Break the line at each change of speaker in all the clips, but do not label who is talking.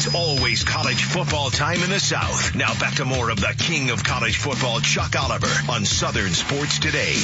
It's always college football time in the South. Now back to more of the king of college football, Chuck Oliver, on Southern Sports Today.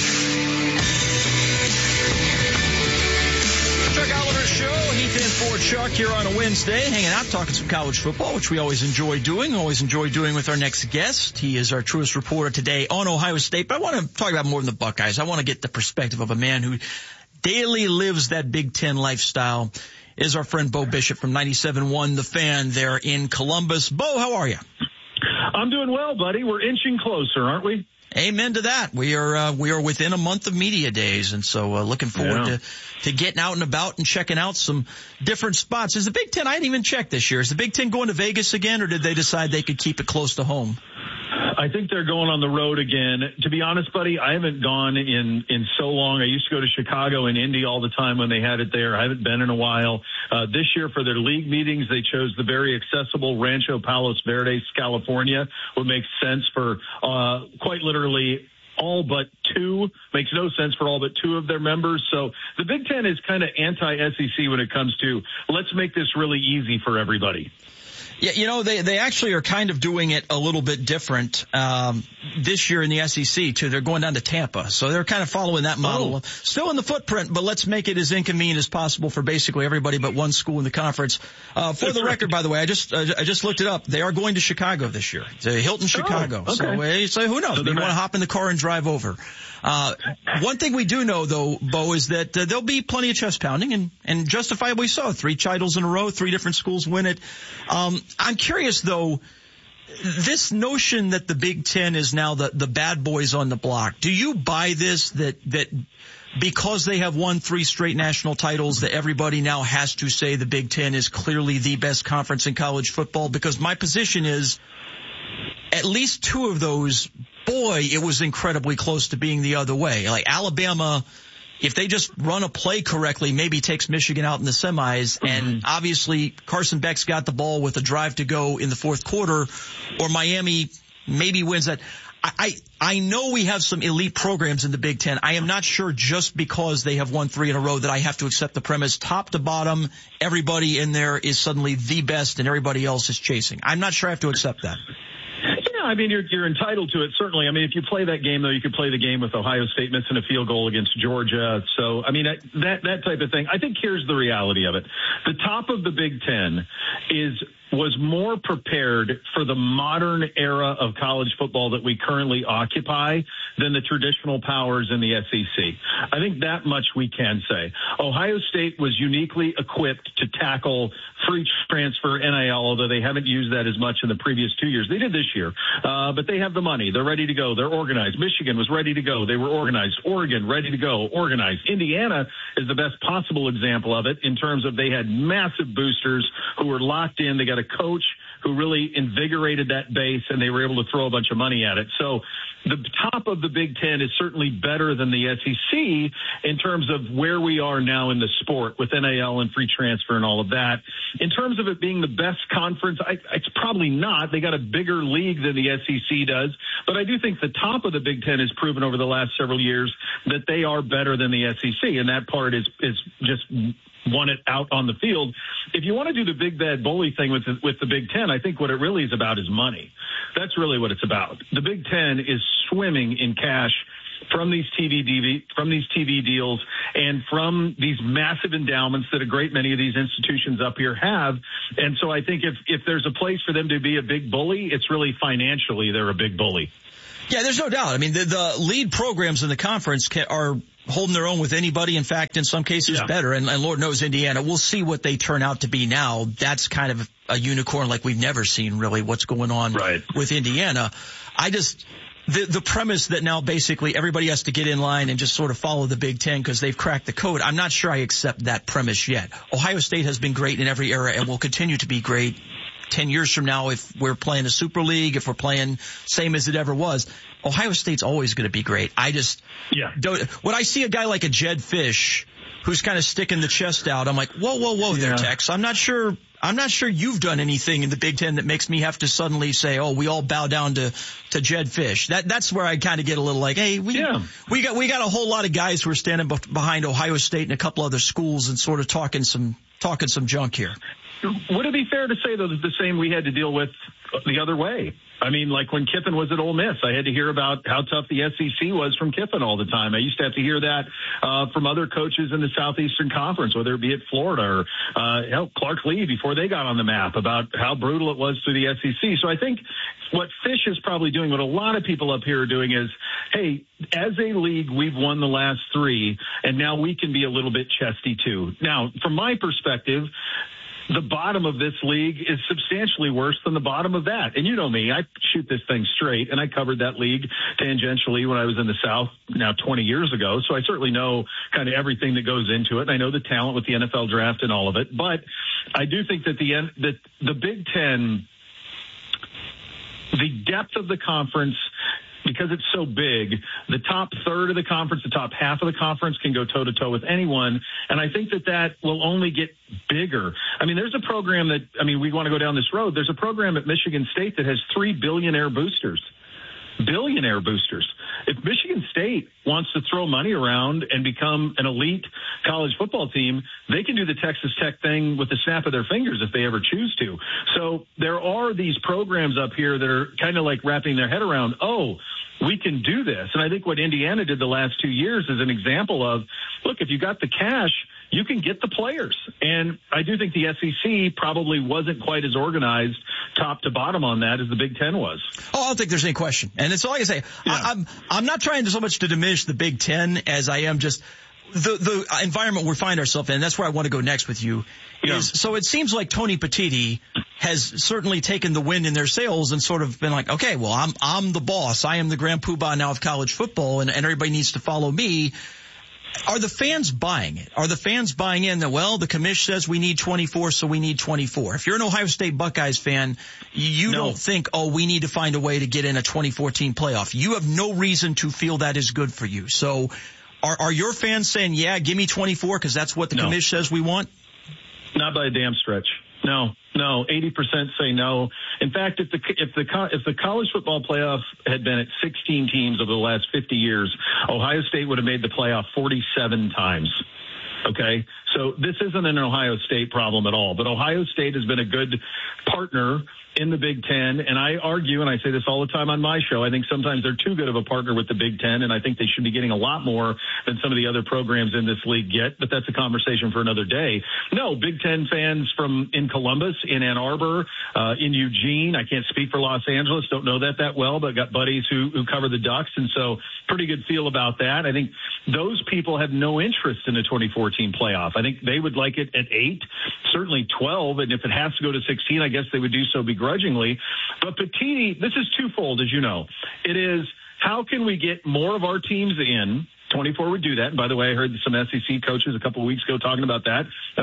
Chuck Oliver Show, Heath in for Chuck here on a Wednesday, hanging out, talking some college football, which we always enjoy doing with our next guest. He is our truest reporter today on Ohio State, but I want to talk about more than the Buckeyes. I want to get the perspective of a man who daily lives that Big Ten lifestyle. Is our friend Bo Bishop from 97.1 The Fan there in Columbus. Bo, how are you?
I'm doing well, buddy. We're inching closer, aren't we?
Amen to that. We are within a month of media days, and so looking forward to getting out and about and checking out some different spots. Is the Big Ten? I didn't even check this year. Is the Big Ten going to Vegas again, or did they decide they could keep it close to home?
I think they're going on the road again. To be honest, buddy, I haven't gone in so long. I used to go to Chicago and Indy all the time when they had it there. I haven't been in a while. This year for their league meetings, they chose the very accessible Rancho Palos Verdes, California, what makes sense for quite literally all but two. Makes no sense for all but two of their members. So the Big Ten is kind of anti-SEC when it comes to let's make this really easy for everybody.
Yeah, you know, they actually are kind of doing it a little bit different this year in the SEC, too. They're going down to Tampa. So they're kind of following that model. Still in the footprint, but let's make it as inconvenient as possible for basically everybody but one school in the conference. For the record, by the way, I just looked it up. They are going to Chicago this year. It's Hilton, Chicago.
Okay.
So who knows? Maybe you want to hop in the car and drive over. One thing we do know, though, Bo, is that there'll be plenty of chest pounding, and justifiably so. 3 titles in a row, 3 different schools win it. I'm curious, though, this notion that the Big Ten is now the bad boys on the block. Do you buy this, that because they have won 3 straight national titles, that everybody now has to say the Big Ten is clearly the best conference in college football? Because my position is at least 2 of those, boy, it was incredibly close to being the other way. Like Alabama, if they just run a play correctly, maybe takes Michigan out in the semis. And obviously Carson Beck's got the ball with a drive to go in the fourth quarter, or Miami maybe wins that. I know we have some elite programs in the Big Ten. I am not sure just because they have won 3 in a row that I have to accept the premise top to bottom, everybody in there is suddenly the best and everybody else is chasing. I'm not sure I have to accept that.
I mean, you're entitled to it, certainly. I mean, if you play that game, though, you could play the game with Ohio State missing a field goal against Georgia. So, I mean, that type of thing. I think here's the reality of it. The top of the Big Ten was more prepared for the modern era of college football that we currently occupy than the traditional powers in the SEC. I think that much we can say. Ohio State was uniquely equipped to tackle free transfer NIL, although they haven't used that as much in the previous 2 years. They did this year, but they have the money. They're ready to go. They're organized. Michigan was ready to go. They were organized. Oregon, ready to go, organized. Indiana is the best possible example of it in terms of they had massive boosters who were locked in. They got a coach who really invigorated that base, and they were able to throw a bunch of money at it. So the top of the Big Ten is certainly better than the SEC in terms of where we are now in the sport with NIL and free transfer and all of that. In terms of it being the best conference, it's probably not. They got a bigger league than the SEC does. But I do think the top of the Big Ten has proven over the last several years that they are better than the SEC, and that part is just won it out on the field. If you want to do the big bad bully thing with the Big Ten, I think what it really is about is money. That's really what it's about. The Big Ten is swimming in cash from these TV deals and from these massive endowments that a great many of these institutions up here have. And so I think if there's a place for them to be a big bully, it's really financially they're a big bully.
Yeah, there's no doubt. I mean, the lead programs in the conference are holding their own with anybody. In fact, in some cases better. And Lord knows Indiana. We'll see what they turn out to be now. That's kind of a unicorn like we've never seen, really, what's going on with Indiana. The premise that now basically everybody has to get in line and just sort of follow the Big Ten because they've cracked the code, I'm not sure I accept that premise yet. Ohio State has been great in every era and will continue to be great 10 years from now if we're playing a Super League, if we're playing same as it ever was. Ohio State's always going to be great. I just don't. When I see a guy like a Jed Fish who's kind of sticking the chest out, I'm like, whoa there, Tex. I'm not sure you've done anything in the Big Ten that makes me have to suddenly say, oh, we all bow down to Jed Fish. That's where I kind of get a little like, hey, we got a whole lot of guys who are standing behind Ohio State and a couple other schools and sort of talking some junk here.
would it be fair to say, though, that the same we had to deal with the other way? I mean, like when Kiffin was at Ole Miss, I had to hear about how tough the SEC was from Kiffin all the time. I used to have to hear that from other coaches in the Southeastern Conference, whether it be at Florida or Clark Lee before they got on the map, about how brutal it was through the SEC. So I think what Fish is probably doing, what a lot of people up here are doing is, hey, as a league, we've won the last 3, and now we can be a little bit chesty too. Now, from my perspective, the bottom of this league is substantially worse than the bottom of that. And you know me, I shoot this thing straight, and I covered that league tangentially when I was in the South now 20 years ago. So I certainly know kind of everything that goes into it. And I know the talent with the NFL draft and all of it. But I do think that the Big Ten, the depth of the conference, because it's so big, the top third of the conference, the top half of the conference can go toe-to-toe with anyone. And I think that will only get bigger. I mean, there's a program that, we want to go down this road. There's a program at Michigan State that has 3 billionaire boosters. Billionaire boosters. If Michigan State wants to throw money around and become an elite college football team, they can do the Texas Tech thing with the snap of their fingers if they ever choose to. So there are these programs up here that are kind of like wrapping their head around, we can do this. And I think what Indiana did the last 2 years is an example of, look, if you got the cash, you can get the players. And I do think the SEC probably wasn't quite as organized top to bottom on that as the Big Ten was.
Oh, I don't think there's any question. And it's all I can say. Yeah. I'm not trying so much to diminish the Big Ten as I am just the environment we find ourselves in. That's where I want to go next with you. So it seems like Tony Petitti has certainly taken the wind in their sails and sort of been like, okay, well, I'm the boss. I am the grand poobah now of college football, and everybody needs to follow me. Are the fans buying it? Are the fans buying in that, well, the commish says we need 24, so we need 24? If you're an Ohio State Buckeyes fan, you don't think, we need to find a way to get in a 2014 playoff. You have no reason to feel that is good for you. So are your fans saying, yeah, give me 24 because that's what the commish says we want?
Not by a damn stretch. No, 80% say no. In fact, if the college football playoff had been at 16 teams over the last 50 years, Ohio State would have made the playoff 47 times. Okay, so this isn't an Ohio State problem at all. But Ohio State has been a good partner in the Big Ten, and I argue, and I say this all the time on my show, I think sometimes they're too good of a partner with the Big Ten, and I think they should be getting a lot more than some of the other programs in this league get, but that's a conversation for another day. No, Big Ten fans in Columbus, in Ann Arbor, in Eugene, I can't speak for Los Angeles, don't know that well, but got buddies who cover the Ducks, and so pretty good feel about that. I think those people have no interest in the 2014 playoff. I think they would like it at 8, certainly 12, and if it has to go to 16, I guess they would do so begrudgingly. But Petitti, this is twofold, as you know. It is, how can we get more of our teams in? 24 would do that. And by the way, I heard some SEC coaches a couple of weeks ago talking about that. I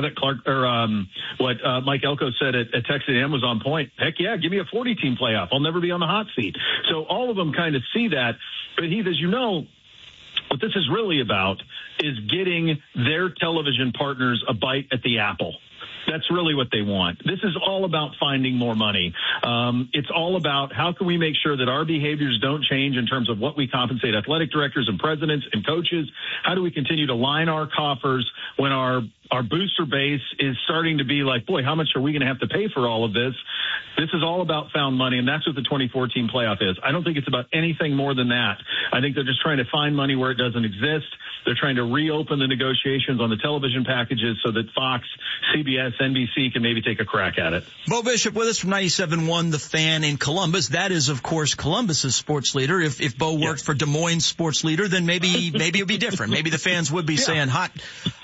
thought Mike Elko said at Texas A&M was on point. Heck yeah, give me a 40-team playoff. I'll never be on the hot seat. So all of them kind of see that. But Heath, as you know, what this is really about is getting their television partners a bite at the apple. That's really what they want. This is all about finding more money. It's all about how can we make sure that our behaviors don't change in terms of what we compensate athletic directors and presidents and coaches. How do we continue to line our coffers when our booster base is starting to be like, boy, how much are we going to have to pay for all of this? This is all about found money, and that's what the 2014 playoff is. I don't think it's about anything more than that. I think they're just trying to find money where it doesn't exist. They're trying to reopen the negotiations on the television packages so that Fox, CBS, NBC can maybe take a crack at it.
Bo Bishop with us from 97.1 The Fan in Columbus. That is, of course, Columbus's sports leader. If Bo worked for Des Moines' sports leader, then maybe it would be different. Maybe the fans would be saying hot